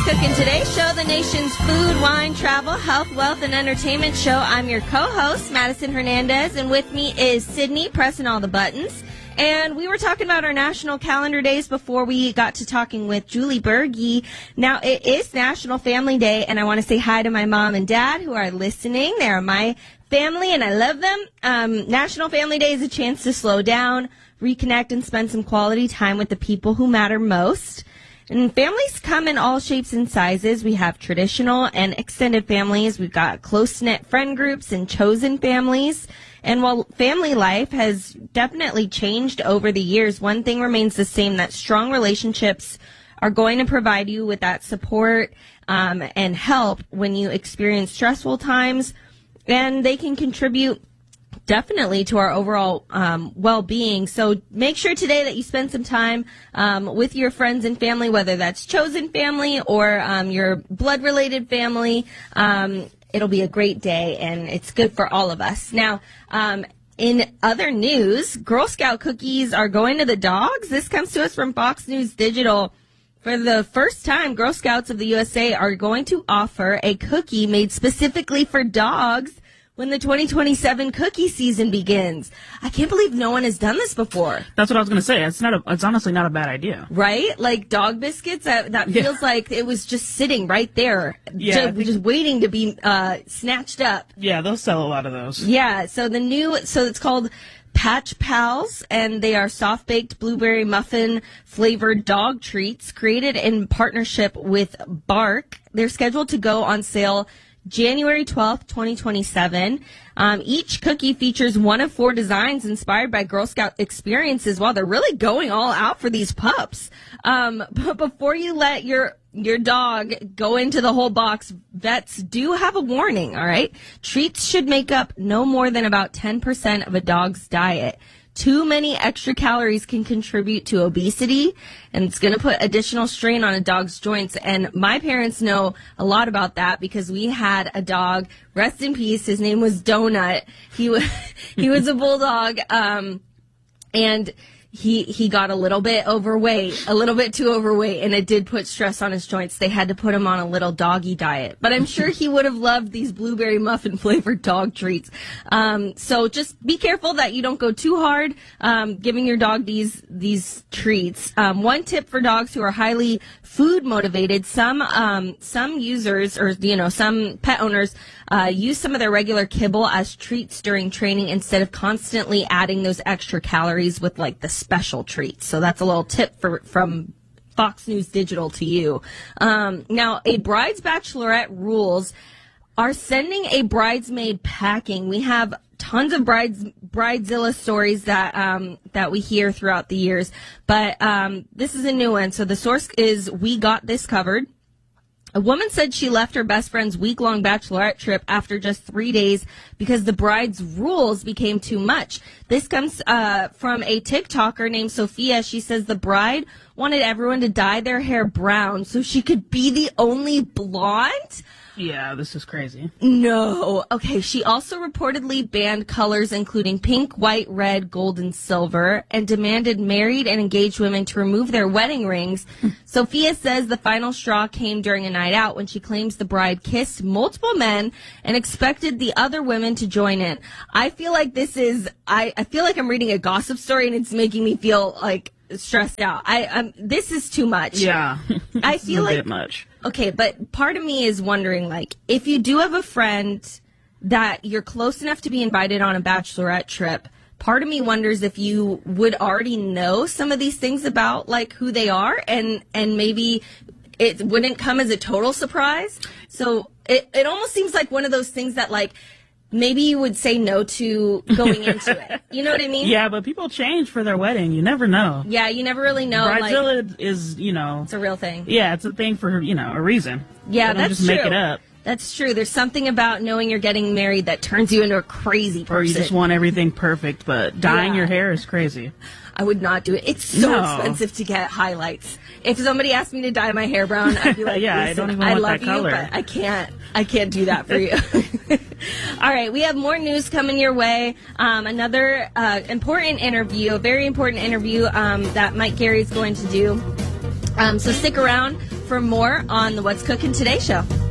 Cooking Today's show, the nation's food, wine, travel, health, wealth, and entertainment show. I'm your co-host, Madison Hernandez, and with me is Sydney pressing all the buttons. And we were talking about our national calendar days before we got to talking with Julie Berge. Now, it is National Family Day, and I want to say hi to my mom and dad who are listening. They are my family, and I love them. National Family Day is a chance to slow down, reconnect, and spend some quality time with the people who matter most. And families come in all shapes and sizes. We have traditional and extended families. We've got close-knit friend groups and chosen families. And while family life has definitely changed over the years, one thing remains the same, that strong relationships are going to provide you with that support and help when you experience stressful times. And they can contribute definitely to our overall well-being. So make sure today that you spend some time with your friends and family, whether that's chosen family or your blood-related family. It'll be a great day, and it's good for all of us. Now, in other news, Girl Scout cookies are going to the dogs. This comes to us from Fox News Digital. For the first time, Girl Scouts of the USA are going to offer a cookie made specifically for dogs when the 2027 cookie season begins. I can't believe no one has done this before. That's what I was going to say. It's honestly not a bad idea. Right? Like dog biscuits, that feels like it was just sitting right there, just waiting to be snatched up. Yeah, they'll sell a lot of those. Yeah, so it's called Patch Pals, and they are soft-baked blueberry muffin flavored dog treats created in partnership with Bark. They're scheduled to go on sale January 12th, 2027. Each cookie features one of 4 designs inspired by Girl Scout experiences. Wow, they're really going all out for these pups. But before you let your dog go into the whole box, vets do have a warning, all right? Treats should make up no more than about 10% of a dog's diet. Too many extra calories can contribute to obesity, and it's going to put additional strain on a dog's joints. And my parents know a lot about that because we had a dog, rest in peace. His name was Donut. He was a bulldog, and he got a little bit too overweight, and it did put stress on his joints. They had to put him on a little doggy diet. But I'm sure he would have loved these blueberry muffin flavored dog treats. So just be careful that you don't go too hard giving your dog these treats. One tip for dogs who are highly food motivated, some users or some pet owners use some of their regular kibble as treats during training instead of constantly adding those extra calories with like the special treats. So that's a little tip from Fox News Digital to you. Now, a bride's bachelorette rules are sending a bridesmaid packing. We have tons of bridezilla stories that we hear throughout the years, but this is a new one. So the source is We Got This Covered. A woman said she left her best friend's week-long bachelorette trip after just 3 days because the bride's rules became too much. This comes from a TikToker named Sophia. She says the bride wanted everyone to dye their hair brown so she could be the only blonde. Yeah, this is crazy. No. Okay, she also reportedly banned colors including pink, white, red, gold, and silver, and demanded married and engaged women to remove their wedding rings. Sophia says the final straw came during a night out when she claims the bride kissed multiple men and expected the other women to join in. I feel like I feel like I'm reading a gossip story, and it's making me feel like stressed out. This is too much. Yeah. I feel like a bit much. Okay, but part of me is wondering, like, if you do have a friend that you're close enough to be invited on a bachelorette trip, part of me wonders if you would already know some of these things about, like, who they are, and maybe it wouldn't come as a total surprise. So it almost seems like one of those things that, like, maybe you would say no to going into it. You know what I mean? Yeah, but people change for their wedding. You never know. Yeah, you never really know. Bridezilla is, it's a real thing. Yeah, it's a thing for, a reason. Yeah, they don't that's just true. Make it up. That's true. There's something about knowing you're getting married that turns you into a crazy person. Or you just want everything perfect, but dyeing your hair is crazy. I would not do it. It's so expensive to get highlights. If somebody asked me to dye my hair brown, I'd be like, yeah, I don't even want that color. But I can't do that for you. All right, we have more news coming your way. Another important interview, a very important interview that Mike Gary is going to do. So stick around for more on the What's Cooking Today show.